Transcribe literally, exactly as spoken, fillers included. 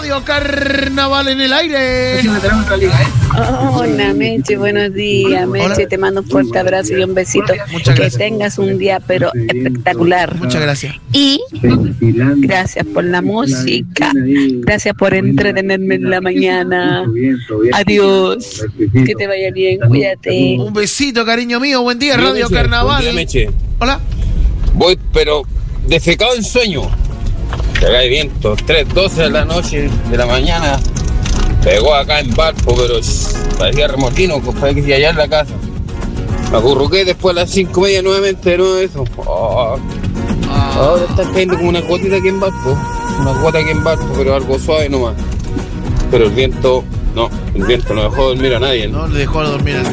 Radio Carnaval en el aire. Hola, Meche, buenos días. Meche, Hola. Te mando un fuerte abrazo y un besito. Muchas que gracias. tengas un día, pero espectacular. Muchas gracias. Y gracias por la música. Gracias por entretenerme en la mañana. Adiós. Que te vaya bien, cuídate. Un besito, cariño mío. Buen día, Radio Meche. Carnaval. Buen día, Meche. Hola. Voy, pero defecado en sueño. Cagá de viento. tres doce de la noche, de la mañana. Pegó acá en Valpo, pero parecía remolino, compadre, que si allá en la casa. Me acurruqué después a las cinco y media nuevamente de nuevo eso. Oh. Ah. Ahora está cayendo como una gotita aquí en Valpo. Una gota aquí en Valpo, pero algo suave nomás. Pero el viento, no, el viento no dejó dormir a nadie. No le dejó dormir al